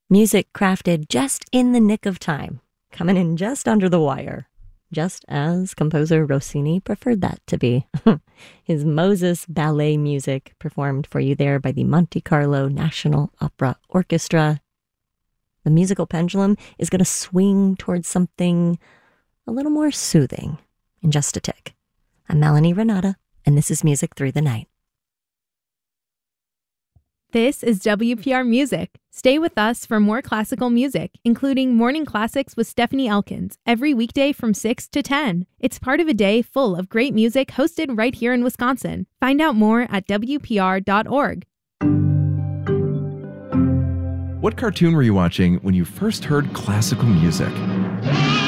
Music crafted just in the nick of time, coming in just under the wire, just as composer Rossini preferred that to be. His Moses ballet music performed for you there by the Monte Carlo National Opera Orchestra. The musical pendulum is going to swing towards something a little more soothing in just a tick. I'm Melanie Renata, and this is Music Through the Night. This is WPR Music. Stay with us for more classical music, including Morning Classics with Stephanie Elkins, every weekday from 6 to 10. It's part of a day full of great music hosted right here in Wisconsin. Find out more at WPR.org. What cartoon were you watching when you first heard classical music?